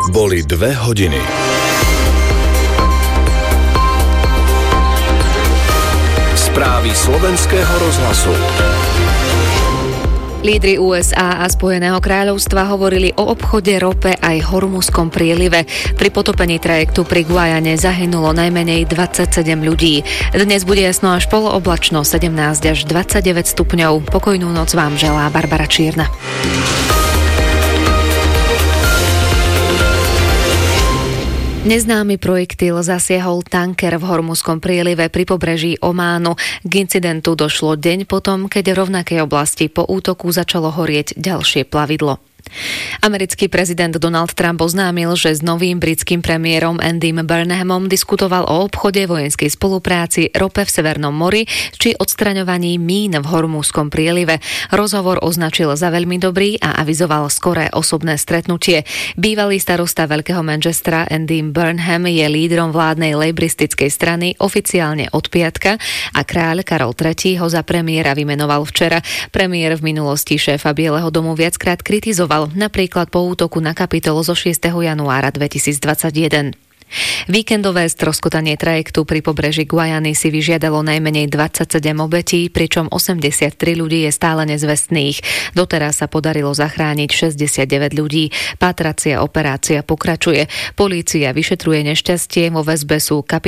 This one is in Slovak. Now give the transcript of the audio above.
Boli 2 hodiny. Správy Slovenského rozhlasu. Lídri USA a Spojeného kráľovstva hovorili o obchode, rope aj Hormuzskom prielive. Pri potopení trajektu pri Guajane zahynulo najmenej 27 ľudí. Dnes bude jasno až polooblačno, 17 až 29 stupňov. Pokojnú noc vám želá Barbara Čierna. Neznámy projektil zasiahol tanker v Hormuzskom prielive pri pobreží Ománu. K incidentu došlo deň potom, keď v rovnakej oblasti po útoku začalo horieť ďalšie plavidlo. Americký prezident Donald Trump oznámil, že s novým britským premiérom Andym Burnhamom diskutoval o obchode, vojenskej spolupráci, rope v Severnom mori či odstraňovaní mín v Hormuzskom prielive. Rozhovor označil za veľmi dobrý a avizoval skoré osobné stretnutie. Bývalý starosta Veľkého Manchestera Andym Burnham je lídrom vládnej lejbristickej strany oficiálne od piatka a kráľ Karol III ho za premiéra vymenoval včera. Premiér v minulosti šéfa Bieleho domu viackrát kritizoval, napríklad po útoku na Kapitol zo 6. januára 2021. Víkendové stroskotanie trajektu pri pobreží Guajany si vyžiadalo najmenej 27 obetí, pričom 83 ľudí je stále nezvestných. Doteraz sa podarilo zachrániť 69 ľudí. Pátracia operácia pokračuje. Polícia vyšetruje nešťastie, vo väzbe sú